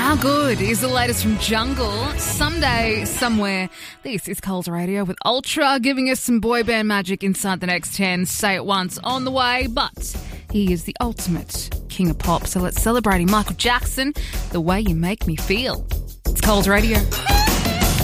How good is the latest from Jungle? Someday, somewhere. This is Coles Radio with Ultra giving us some boy band magic inside the next 10. Say it once on the way, but he is the ultimate king of pop. So let's celebrate him. Michael Jackson, The Way You Make Me Feel. It's Coles Radio.